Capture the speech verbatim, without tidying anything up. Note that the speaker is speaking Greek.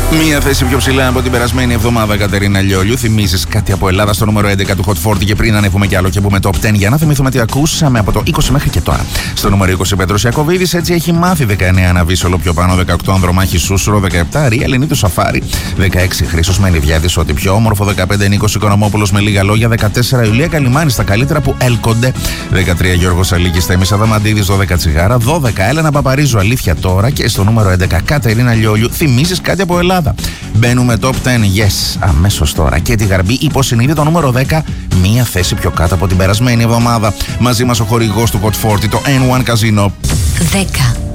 Μία θέση πιο ψηλά από την περασμένη εβδομάδα, Κατερίνα Λιόλιου. Θυμίζεις κάτι από Ελλάδα στο νούμερο έντεκα του Hot φορτί και πριν ανέβουμε κι άλλο και πούμε top δέκα για να θυμηθούμε τι ακούσαμε από το είκοσι μέχρι και τώρα. Στο νούμερο είκοσι Πέτρος Ιακωβίδης, έτσι έχει μάθει. δεκαεννέα Αναβής όλο πιο πάνω, δεκαοκτώ Ανδρομάχη Σούσουρο, δεκαεπτά Ρία Ελληνίδου Σαφάρι, δεκαέξι Χρήστος Μελιδιάδης ό,τι πιο όμορφο, δεκαπέντε Νίκος Οικονομόπουλος με λίγα λόγια, δεκατέσσερα Ιουλία Καλιμάνη στα καλύτερα που έλκονται, δεκατρία Γιώργος Αλίκης Θέμης Αδαμαντίδης, δώδεκα Τσιγάρα, δώδεκα Έλενα Παπαρίζου Αλήθεια τώρα και στο νούμερο έντεκα Κατερίνα Λιόλιου. Θυμίζεις κάτι από Ελλάδα. Μπαίνουμε top δέκα, yes, αμέσως τώρα. Και τη Γαρμπή υποσυνείδητο νούμερο δέκα, μία θέση πιο κάτω από την περασμένη εβδομάδα. Μαζί μας ο χορηγός του Hot φορτί, το N one Casino. δέκα.